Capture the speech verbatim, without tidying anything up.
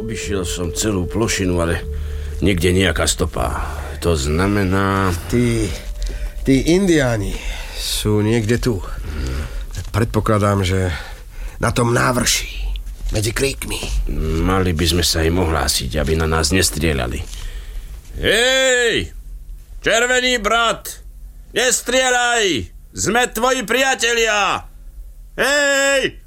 Obišiel som celú plošinu, ale nikde nejaká stopa. To znamená... Tí, tí indiáni sú niekde tu. Predpokladám, že na tom návrší, medzi kríkmi. Mali by sme sa im ohlásiť, aby na nás nestrieľali. Hej! Červený brat! Nestrieľaj! Sme tvoji priatelia! Hej!